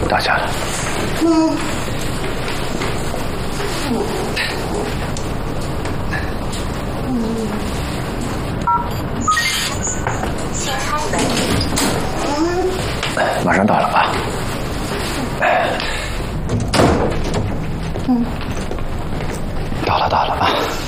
到家了。 请开门。 马上到了啊。到了啊。